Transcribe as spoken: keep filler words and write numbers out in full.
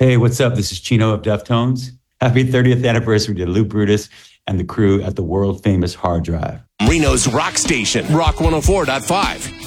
Hey, what's up? This is Chino of Deftones. Happy thirtieth anniversary to Lou Brutus and the crew at the world famous Hard Drive. Reno's rock station, Rock one oh four point five.